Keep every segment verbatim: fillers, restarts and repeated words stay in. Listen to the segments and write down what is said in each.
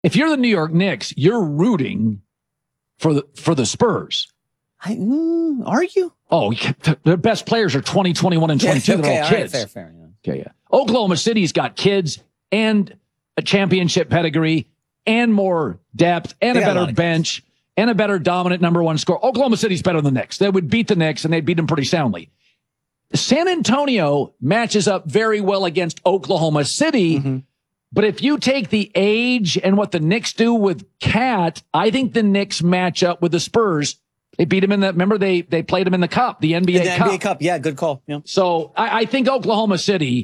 If you're the New York Knicks, you're rooting for the for the Spurs. I, mm, are you? Oh, their best players are twenty, twenty-one, and twenty-two. Yeah, okay, They're all kids. Right, fair, fair, yeah. Okay, yeah. Oklahoma City's got kids and a championship pedigree and more depth and They a got a lot better of bench and a better dominant number one score. Oklahoma City's better than the Knicks. They would beat the Knicks, and they'd beat them pretty soundly. San Antonio matches up very well against Oklahoma City. Mm-hmm. But if you take the age and what the Knicks do with Cat, I think the Knicks match up with the Spurs. They beat them in the, remember they, they played them in the Cup, the N B A the Cup. N B A Cup, yeah, good call. Yeah. So I, I think Oklahoma City,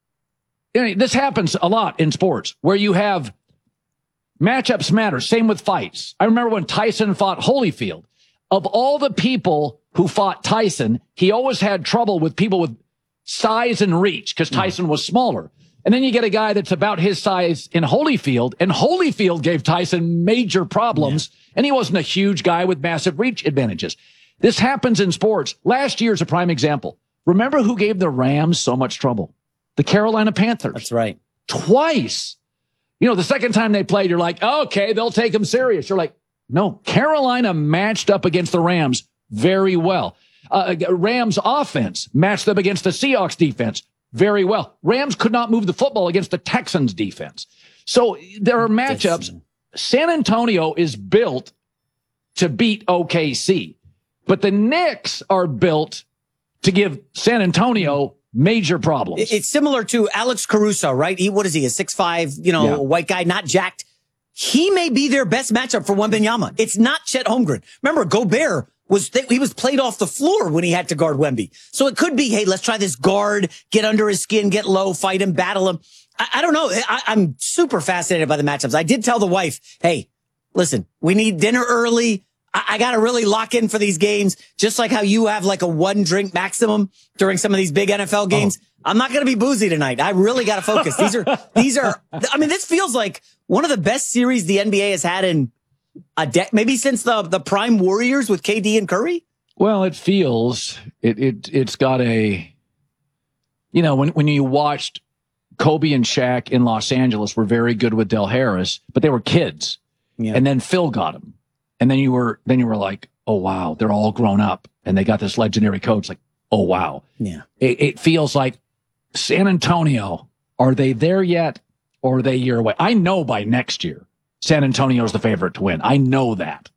you know, this happens a lot in sports where you have matchups matter. Same with fights. I remember when Tyson fought Holyfield. Of all the people who fought Tyson, he always had trouble with people with size and reach because Tyson mm. was smaller. And then you get a guy that's about his size in Holyfield, and Holyfield gave Tyson major problems, yeah. and he wasn't a huge guy with massive reach advantages. This happens in sports. Last year's a prime example. Remember who gave the Rams so much trouble? The Carolina Panthers. That's right. Twice. You know, the second time they played, you're like, okay, they'll take them serious. You're like, no, Carolina matched up against the Rams very well. Uh, Rams offense matched up against the Seahawks defense very well. Rams could not move the football against the Texans defense. So there are matchups. San Antonio is built to beat O K C, but the Knicks are built to give San Antonio major problems. It's similar to Alex Caruso, right? He, what is he, a six five, you know, yeah. white guy, not jacked. He may be their best matchup for Wembanyama. It's not Chet Holmgren. Remember, Gobert was, th- he was played off the floor when he had to guard Wemby. So it could be, hey, let's try this guard, get under his skin, get low, fight him, battle him. I, I don't know. I, I'm super fascinated by the matchups. I did tell the wife, hey, listen, we need dinner early. I, I got to really lock in for these games, just like how you have like a one drink maximum during some of these big N F L games. Oh. I'm not going to be boozy tonight. I really got to focus. These are, these are, I mean, this feels like one of the best series the N B A has had in a de- maybe since the, the prime Warriors with K D and Curry. Well, it feels, it, it, it's got a, you know, when, when you watched Kobe and Shaq in Los Angeles were very good with Del Harris, but they were kids. Yeah. And then Phil got him. And then you were, then you were like, oh, wow, they're all grown up and they got this legendary coach. Like, oh, wow. Yeah. It, it feels like San Antonio, are they there yet or are they a year away? I know by next year, San Antonio is the favorite to win. I know that.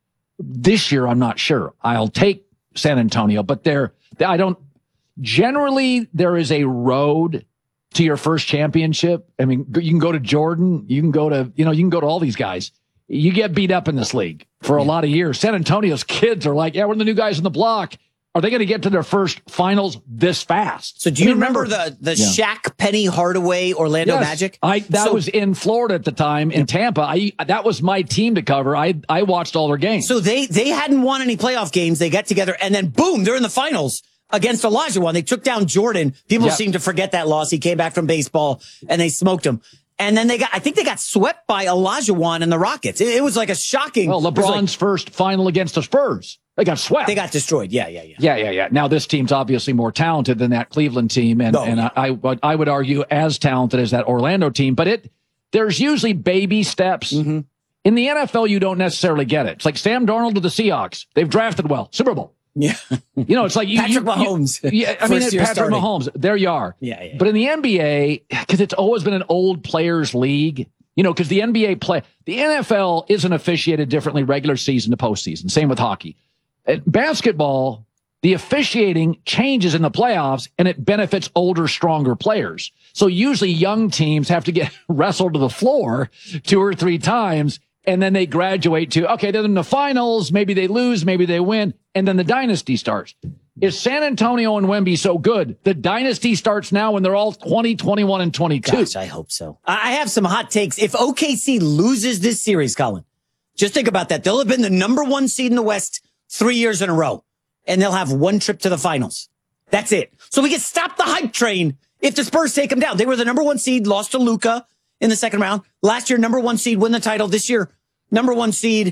This year, I'm not sure. I'll take San Antonio, but they're, I don't, generally, there is a road to your first championship. I mean, you can go to Jordan, you can go to, you know, you can go to all these guys. You get beat up in this league for a lot of years. San Antonio's kids are like, yeah, we're the new guys on the block. Are they going to get to their first finals this fast? So do you I mean, remember, remember the, the yeah. Shaq, Penny Hardaway, Orlando yes, Magic? I, that so, was in Florida at the time, in Tampa. I That was my team to cover. I I watched all their games. So they, they hadn't won any playoff games. They got together, and then boom, they're in the finals against Olajuwon. They took down Jordan. People yep. seem to forget that loss. He came back from baseball, and they smoked him. And then they got, I think they got swept by Olajuwon and the Rockets. It, it was like a shocking. Well, LeBron's like, first final against the Spurs. They got swept. They got destroyed. Yeah, yeah, yeah. Yeah, yeah, yeah. Now this team's obviously more talented than that Cleveland team. And, oh, and yeah. I, I, I would argue as talented as that Orlando team. But it, there's usually baby steps. Mm-hmm. In the N F L, you don't necessarily get it. It's like Sam Darnold to the Seahawks. They've drafted well. Super Bowl. Yeah. You know, it's like you, Patrick you, Mahomes. You, yeah, I mean, Patrick starting. Mahomes. There you are. Yeah, yeah. But in the N B A, because it's always been an old players league, you know, because the N B A play, the N F L isn't officiated differently regular season to postseason. Same with hockey. At basketball, the officiating changes in the playoffs and it benefits older, stronger players. So usually young teams have to get wrestled to the floor two or three times. And then they graduate to, okay, they're in the finals. Maybe they lose, maybe they win. And then the dynasty starts. Is San Antonio and Wemby so good? The dynasty starts now when they're all twenty, twenty-one, and twenty-two. Gosh, I hope so. I have some hot takes. If O K C loses this series, Colin, just think about that. They'll have been the number one seed in the West three years in a row. And they'll have one trip to the finals. That's it. So we can stop the hype train if the Spurs take them down. They were the number one seed, lost to Luka in the second round. Last year, number one seed, win the title. This year, number one seed.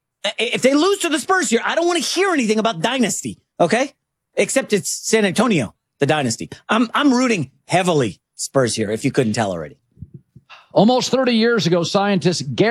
If they lose to the Spurs here, I don't want to hear anything about dynasty, okay? Except it's San Antonio, the dynasty. I'm I'm rooting heavily Spurs here, if you couldn't tell already. Almost thirty years ago, scientists